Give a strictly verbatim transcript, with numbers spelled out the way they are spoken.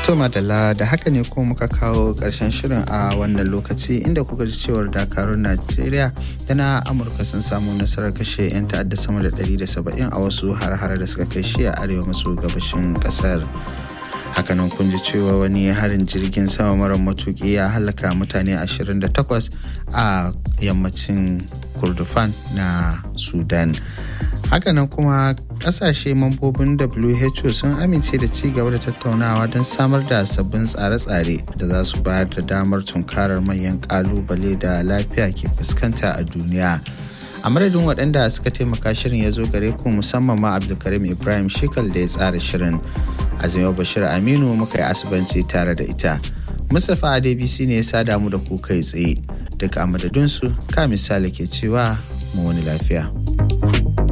To madalla da haka ne kuma muka kawo ƙarshen shirin a wannan lokaci inda kuka ji cewar dakarun Najeriya da na Amurka sun samu nasarar kashe 'yan ta'adda sama da ɗari da saba'in a wasu har-hare da suka kai shi a arewa maso gabashin ƙasar. Hakanan kun ji cewa wani harin jirgin sama mara matuƙi ya halaka mutane ashirin da takwas a yammacin Kordofan na Sudan. Hakanan kuma kasashe mambobin W H O sun amince da ci gaba da tattaunawa don samar da sabbin tsare-tsare da za su bayar da damar tunkarar manyan kalubale da lafiya ke fuskanta a duniya. A madadin waɗanda suka taimaka shirin ya zo gare ku musamman ma Abdulkarim Ibrahim Shikal da ya tsara shirin. Azima Bashir Aminu muka yi asibanci tare da ita. Mustapha Adebisi ne ya sada mu da ku kai tsaye. Duka a madadinsu ka misali ke cewa mu wani lafiya.